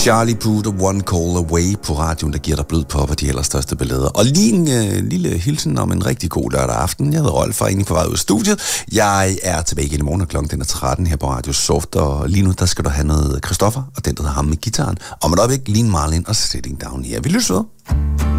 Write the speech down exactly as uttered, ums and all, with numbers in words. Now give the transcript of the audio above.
Charlie Puth og One Call Away på radioen, der giver dig blød på, hvad de allerstørste ballader. Og lige en øh, lille hilsen om en rigtig god lørdag aften. Jeg hedder Rolf, og egentlig på vej ud af studiet. Jeg er tilbage igen i morgen, og klokken den er tretten her på Radio Soft, og lige nu, der skal du have noget Christoffer, og den, der hedder ham med gitaren. Og med et øjeblik, Lean Marlin og Sitting Down her. Vi lytter ved.